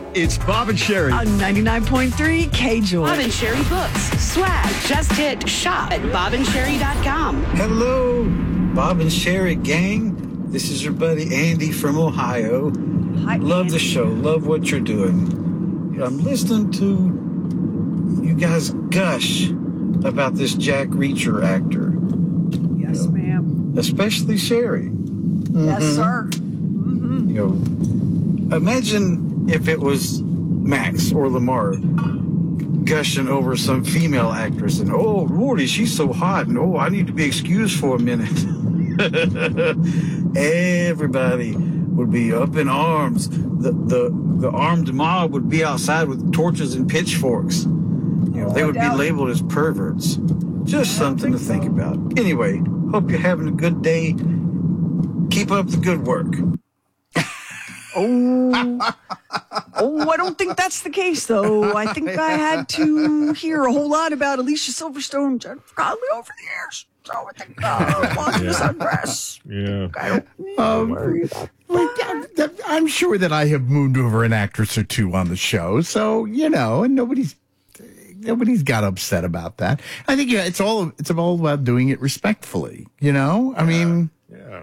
It's Bob and Sherry. On 99.3 K-Joy. Bob and Sherry books. Swag. Just hit shop at bobandSherry.com. Hello, Bob and Sherry gang. This is your buddy Andy from Ohio. Hi, Love Andy. the show. Love what you're doing. I'm listening to you guys gush about this Jack Reacher actor. Yes, ma'am. Especially Sherry. Yes, sir. You know, imagine if it was Max or Lamar gushing over some female actress and, oh, Lordy, she's so hot, and oh, I need to be excused for a minute. Everybody would be up in arms. The armed mob would be outside with torches and pitchforks. You know, they would be labeled as perverts. Just something to think about. Anyway, hope you're having a good day. Keep up the good work. I don't think that's the case, though. I think I had to hear a whole lot about Alicia Silverstone and Jennifer Connelly over the years. So I think watching this undress. Yeah. I don't worry about I'm sure that I have mooned over an actress or two on the show, so and nobody's got upset about that. I think it's all about doing it respectfully. I mean, Yeah.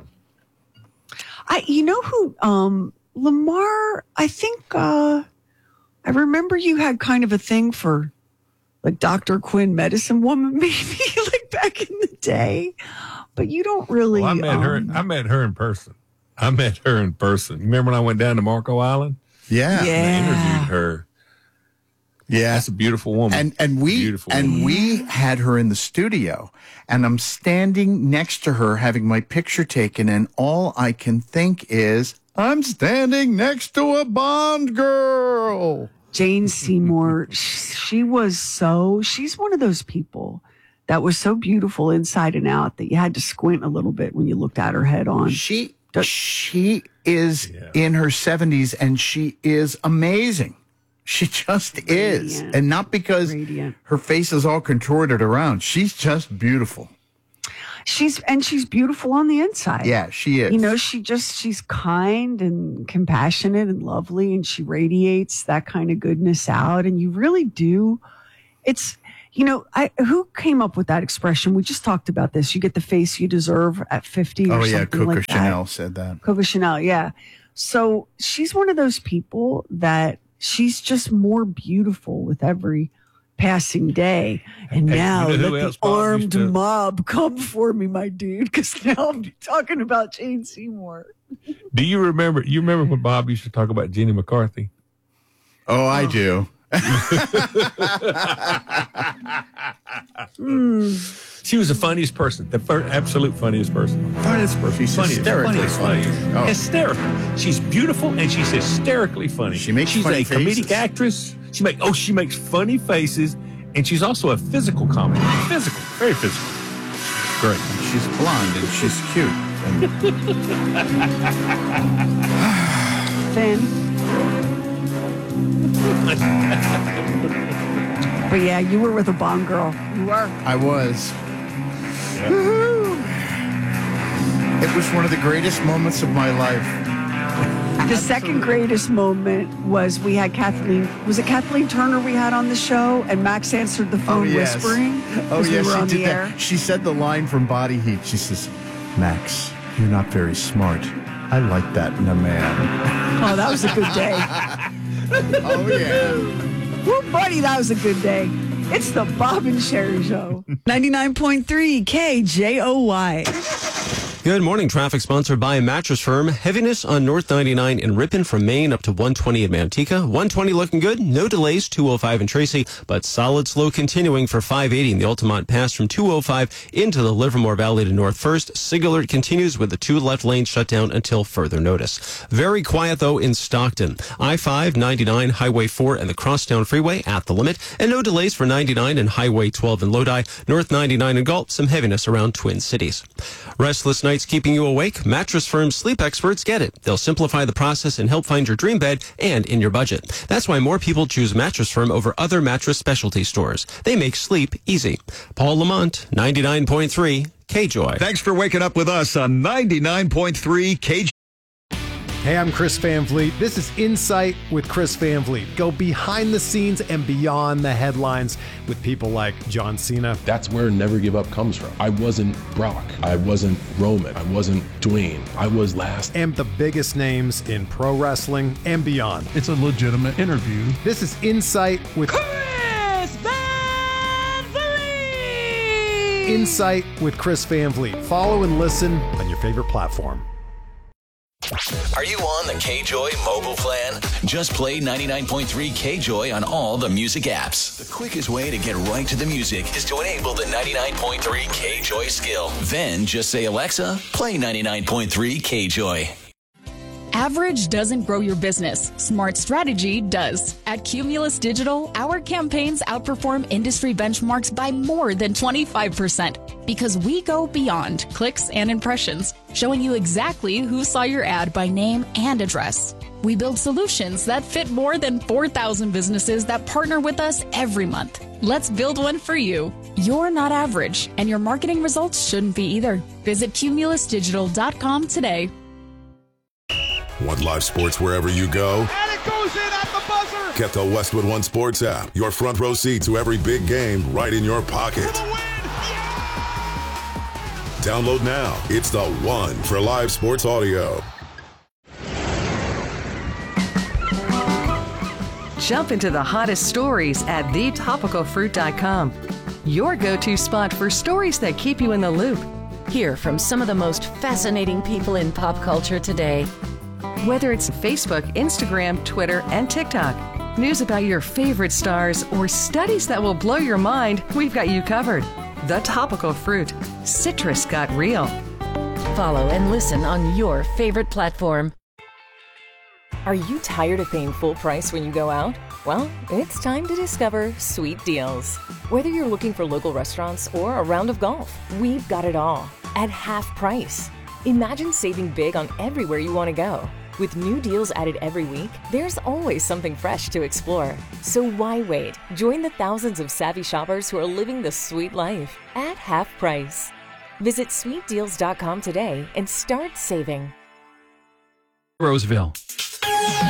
who Lamar. I think I remember you had kind of a thing for like Dr. Quinn, Medicine Woman, maybe like back in the day, but you don't really. Well, I met her in person. Remember when I went down to Marco Island? yeah. I interviewed her. Yeah. That's a beautiful woman. And we Beautiful woman. we had her in the studio, and I'm standing next to her having my picture taken, and all I can think is, I'm standing next to a Bond girl. Jane Seymour, she's one of those people that was so beautiful inside and out that you had to squint a little bit when you looked at her head on. She is in her 70s, and she is amazing. She just is. Radiant. And not because Radiant. her face is all contorted around. She's just beautiful. She's beautiful on the inside. Yeah, she is. She's kind and compassionate and lovely, and she radiates that kind of goodness out. And you really do. It's, who came up with that expression? We just talked about this. You get the face you deserve at 50 or something Coco like Chanel that. said that. Coco Chanel, yeah. So she's one of those people that she's just more beautiful with every passing day. And now you know who let else the Bob armed used to- mob come for me, my dude, because now I'm talking about Jane Seymour. Do you remember? You remember when Bob used to talk about Jenny McCarthy? Oh, I do. She was the funniest person, absolute funniest person. She's hysterically funny. Oh. Hysterical. She's beautiful and she's hysterically funny. She's a funny comedic faces. actress. She makes funny faces, and she's also a physical comic. Physical, very physical. Great. She's blonde and she's cute. Finn. But yeah, you were with a Bond girl. You were. I was. Woo-hoo. It was one of the greatest moments of my life. The second greatest moment was we had Kathleen. Was it Kathleen Turner we had on the show? And Max answered the phone whispering. Oh, as we yes, were on she the did air. that. She said the line from Body Heat. She says, Max, you're not very smart. I like that in a man. Oh, that was a good day. Oh, yeah. Woo, buddy, that was a good day. It's the Bob and Sherry Show. 99.3 KJOY. Good morning. Traffic sponsored by Mattress Firm. Heaviness on North 99 in Ripon from Maine up to 120 at Manteca. 120 looking good. No delays. 205 in Tracy, but solid slow continuing for 580 in the Altamont Pass from 205 into the Livermore Valley to North First. SIG alert continues with the 2 left lanes shut down until further notice. Very quiet though in Stockton. I-5, 99, Highway 4 and the Crosstown Freeway at the limit. And no delays for 99 and Highway 12 in Lodi. North 99 in Galt. Some heaviness around Twin Cities. Restless nights keeping you awake? Mattress Firm's sleep experts get it. They'll simplify the process and help find your dream bed and in your budget. That's why more people choose Mattress Firm over other mattress specialty stores. They make sleep easy. Paul Lamont, 99.3 KJOY. Thanks for waking up with us on 99.3 KJ. Hey, I'm Chris Van Vliet. This is Insight with Chris Van Vliet. Go behind the scenes and beyond the headlines with people like John Cena. That's where Never Give Up comes from. I wasn't Brock. I wasn't Roman. I wasn't Dwayne. I was last. And the biggest names in pro wrestling and beyond. It's a legitimate interview. This is Insight with Chris Van Vliet! Insight with Chris Van Vliet. Follow and listen on your favorite platform. Are you on the KJoy mobile plan? Just play 99.3 KJoy on all the music apps. The quickest way to get right to the music is to enable the 99.3 KJoy skill. Then just say, Alexa, play 99.3 KJoy. Average doesn't grow your business. Smart strategy does. At Cumulus Digital, our campaigns outperform industry benchmarks by more than 25% because we go beyond clicks and impressions, showing you exactly who saw your ad by name and address. We build solutions that fit more than 4,000 businesses that partner with us every month. Let's build one for you. You're not average, and your marketing results shouldn't be either. Visit cumulusdigital.com today. Want live sports wherever you go? And it goes in at the buzzer! Get the Westwood One Sports app. Your front row seat to every big game right in your pocket. Download now. It's the one for live sports audio. Jump into the hottest stories at thetopicalfruit.com. Your go-to spot for stories that keep you in the loop. Hear from some of the most fascinating people in pop culture today. Whether it's Facebook, Instagram, Twitter, and TikTok, news about your favorite stars, or studies that will blow your mind, we've got you covered. The Topical Fruit. Citrus got real. Follow and listen on your favorite platform. Are you tired of paying full price when you go out? Well, it's time to discover Sweet Deals. Whether you're looking for local restaurants or a round of golf, we've got it all at half price. Imagine saving big on everywhere you want to go. With new deals added every week, there's always something fresh to explore. So why wait? Join the thousands of savvy shoppers who are living the sweet life at half price. Visit sweetdeals.com today and start saving. Roseville.